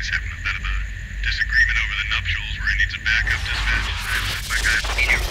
Charlie's having a bit of a disagreement over the nuptials where he needs a backup dispatch. I sent my guy.